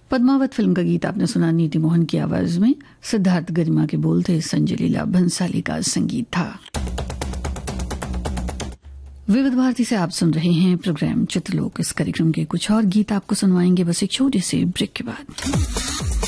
Padmaavat film का गीत आपने सुना नीति मोहन की आवाज में। सिद्धार्थ गरिमा के बोल थे, संजय लीला भंसाली का संगीत था। विविध भारती से आप सुन रहे हैं प्रोग्राम चित्रलोक। इस कार्यक्रम के कुछ और गीत आपको सुनवाएंगे बस एक छोटे से ब्रेक के बाद।